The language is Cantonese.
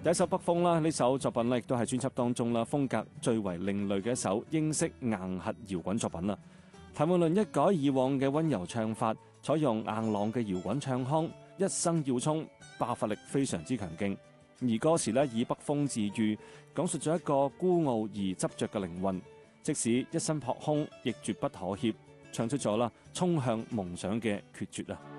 第一首北風啦，呢首作品咧亦都係專輯當中啦風格最為另類嘅一首英式硬核搖滾作品啦。譚詠麟一改以往嘅溫柔唱法，採用硬朗嘅搖滾唱腔，一生要衝，爆發力非常之強勁。而歌詞咧以北風自喻，講述咗一個孤傲而執着嘅靈魂，即使一身撲空，亦絕不妥協，唱出咗啦衝向夢想嘅決絕啊！